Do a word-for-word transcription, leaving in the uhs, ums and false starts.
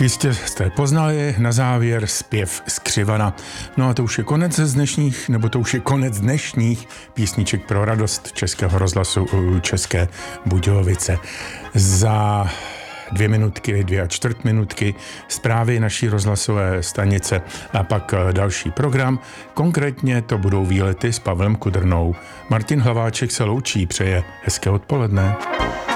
Jistě jste poznali na závěr zpěv Skřivana. No a to už je konec z dnešních, nebo to už je konec dnešních písniček pro radost Českého rozhlasu České Budějovice. Za dvě minutky, dvě a čtvrt minutky zprávy naší rozhlasové stanice a pak další program. Konkrétně to budou výlety s Pavlem Kudrnou. Martin Hlaváček se loučí, přeje hezké odpoledne.